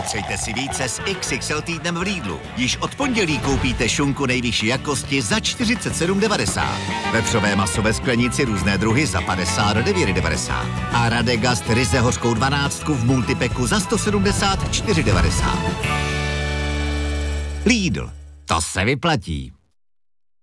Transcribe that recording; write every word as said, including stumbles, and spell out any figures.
Šetřejte si více s X X L týdnem v Lidlu. Již od pondělí koupíte šunku nejvyšší jakosti za čtyřicet sedm devadesát. Vepřové maso ve sklenici různé druhy za padesát devět devadesát. A Radegast ryze hořkou dvanáctku v multipeku za sto sedmdesát čtyři devadesát. Lidl. To se vyplatí.